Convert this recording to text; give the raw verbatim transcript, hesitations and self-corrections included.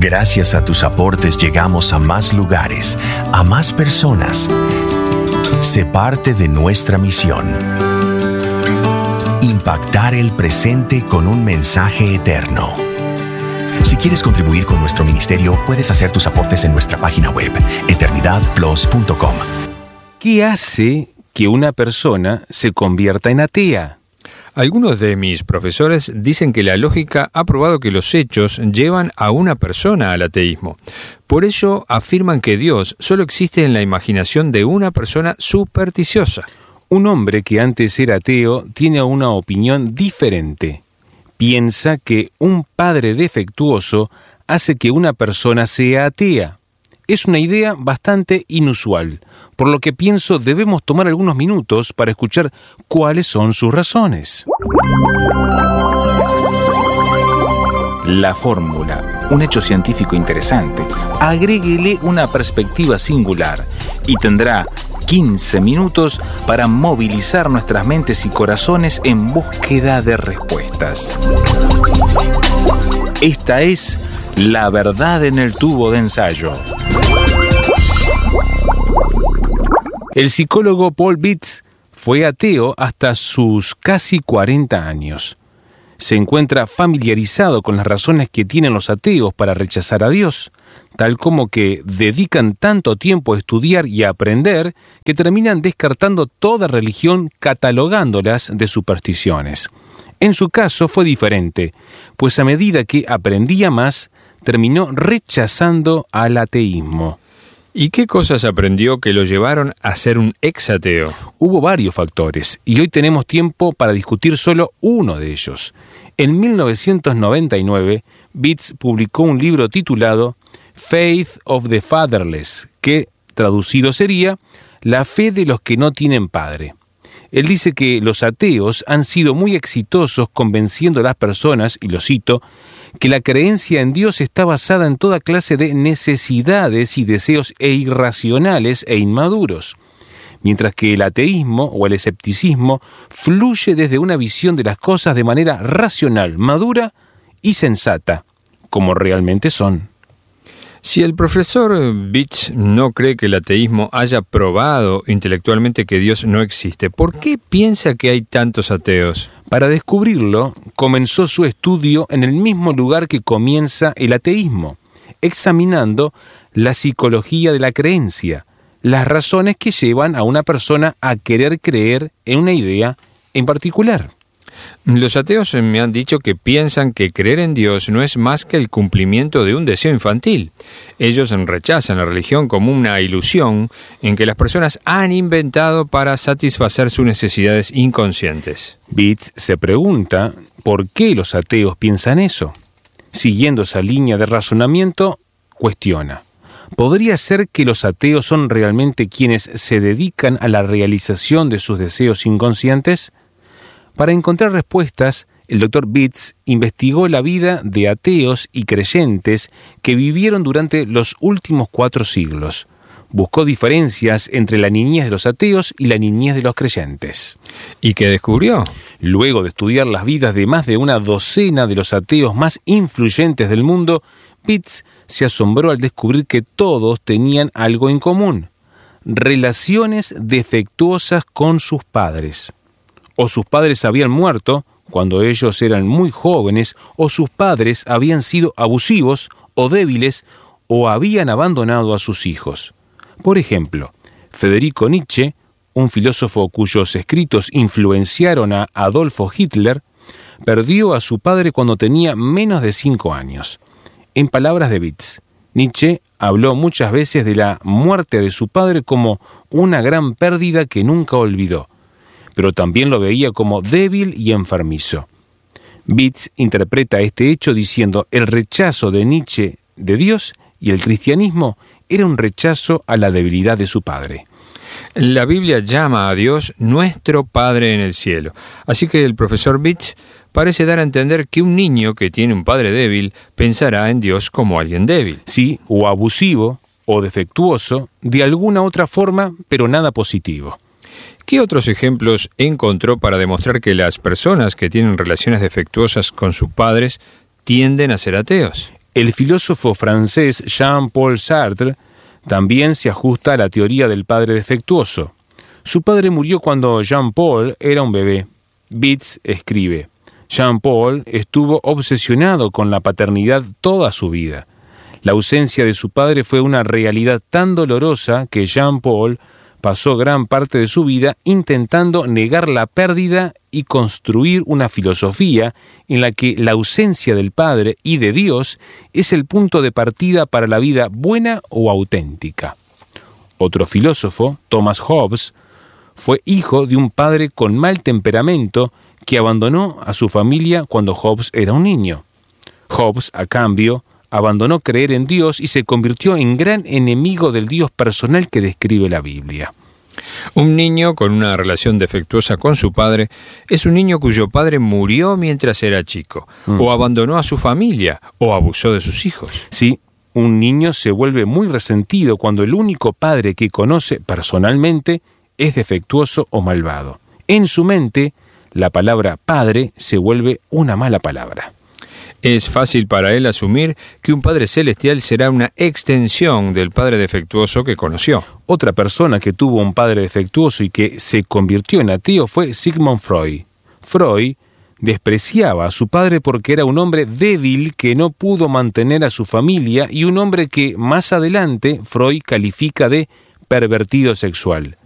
Gracias a tus aportes llegamos a más lugares, a más personas. Sé parte de nuestra misión. Impactar el presente con un mensaje eterno. Si quieres contribuir con nuestro ministerio, puedes hacer tus aportes en nuestra página web, eternidad plus punto com. ¿Qué hace que una persona se convierta en atea? Algunos de mis profesores dicen que la lógica ha probado que los hechos llevan a una persona al ateísmo. Por ello, afirman que Dios solo existe en la imaginación de una persona supersticiosa. Un hombre que antes era ateo tiene una opinión diferente. Piensa que un padre defectuoso hace que una persona sea atea. Es una idea bastante inusual, por lo que pienso debemos tomar algunos minutos para escuchar cuáles son sus razones. La fórmula, un hecho científico interesante. Agréguele una perspectiva singular y tendrá quince minutos para movilizar nuestras mentes y corazones en búsqueda de respuestas. Esta es la verdad en el tubo de ensayo. El psicólogo Paul Bitts fue ateo hasta sus casi cuarenta años. Se encuentra familiarizado con las razones que tienen los ateos para rechazar a Dios, tal como que dedican tanto tiempo a estudiar y a aprender que terminan descartando toda religión catalogándolas de supersticiones. En su caso fue diferente, pues a medida que aprendía más, terminó rechazando al ateísmo. ¿Y qué cosas aprendió que lo llevaron a ser un ex-ateo? Hubo varios factores, y hoy tenemos tiempo para discutir solo uno de ellos. En mil novecientos noventa y nueve, Bitts publicó un libro titulado Faith of the Fatherless, que, traducido sería, La fe de los que no tienen padre. Él dice que los ateos han sido muy exitosos convenciendo a las personas, y lo cito, que la creencia en Dios está basada en toda clase de necesidades y deseos e irracionales e inmaduros, mientras que el ateísmo o el escepticismo fluye desde una visión de las cosas de manera racional, madura y sensata, como realmente son. Si el profesor Bitts no cree que el ateísmo haya probado intelectualmente que Dios no existe, ¿por qué piensa que hay tantos ateos? Para descubrirlo, comenzó su estudio en el mismo lugar que comienza el ateísmo, examinando la psicología de la creencia, las razones que llevan a una persona a querer creer en una idea en particular. Los ateos me han dicho que piensan que creer en Dios no es más que el cumplimiento de un deseo infantil. Ellos rechazan la religión como una ilusión en que las personas han inventado para satisfacer sus necesidades inconscientes. Bitts se pregunta por qué los ateos piensan eso. Siguiendo esa línea de razonamiento, cuestiona: ¿podría ser que los ateos son realmente quienes se dedican a la realización de sus deseos inconscientes? Para encontrar respuestas, el doctor Bitts investigó la vida de ateos y creyentes que vivieron durante los últimos cuatro siglos. Buscó diferencias entre la niñez de los ateos y la niñez de los creyentes. ¿Y qué descubrió? Luego de estudiar las vidas de más de una docena de los ateos más influyentes del mundo, Bitts se asombró al descubrir que todos tenían algo en común: relaciones defectuosas con sus padres. O sus padres habían muerto cuando ellos eran muy jóvenes, o sus padres habían sido abusivos o débiles, o habían abandonado a sus hijos. Por ejemplo, Federico Nietzsche, un filósofo cuyos escritos influenciaron a Adolfo Hitler, perdió a su padre cuando tenía menos de cinco años. En palabras de Bitts, Nietzsche habló muchas veces de la muerte de su padre como una gran pérdida que nunca olvidó, pero también lo veía como débil y enfermizo. Bitts interpreta este hecho diciendo: el rechazo de Nietzsche de Dios y el cristianismo era un rechazo a la debilidad de su padre. La Biblia llama a Dios nuestro Padre en el cielo, así que el profesor Bitts parece dar a entender que un niño que tiene un padre débil pensará en Dios como alguien débil. Sí, o abusivo, o defectuoso, de alguna otra forma, pero nada positivo. ¿Qué otros ejemplos encontró para demostrar que las personas que tienen relaciones defectuosas con sus padres tienden a ser ateos? El filósofo francés Jean-Paul Sartre también se ajusta a la teoría del padre defectuoso. Su padre murió cuando Jean-Paul era un bebé. Bitz escribe: Jean-Paul estuvo obsesionado con la paternidad toda su vida. La ausencia de su padre fue una realidad tan dolorosa que Jean-Paul pasó gran parte de su vida intentando negar la pérdida y construir una filosofía en la que la ausencia del Padre y de Dios es el punto de partida para la vida buena o auténtica. Otro filósofo, Thomas Hobbes, fue hijo de un padre con mal temperamento que abandonó a su familia cuando Hobbes era un niño. Hobbes, a cambio, abandonó creer en Dios y se convirtió en gran enemigo del Dios personal que describe la Biblia. Un niño con una relación defectuosa con su padre es un niño cuyo padre murió mientras era chico, mm. o abandonó a su familia, o abusó de sus hijos. Sí, un niño se vuelve muy resentido cuando el único padre que conoce personalmente es defectuoso o malvado. En su mente, la palabra padre se vuelve una mala palabra. Es fácil para él asumir que un Padre Celestial será una extensión del Padre defectuoso que conoció. Otra persona que tuvo un padre defectuoso y que se convirtió en ateo fue Sigmund Freud. Freud despreciaba a su padre porque era un hombre débil que no pudo mantener a su familia y un hombre que más adelante Freud califica de pervertido sexual.